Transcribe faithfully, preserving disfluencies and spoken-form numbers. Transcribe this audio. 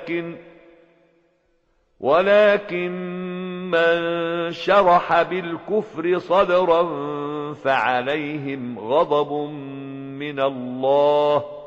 ولكن ولكن من شرح بالكفر صدرا فعليهم غضب من الله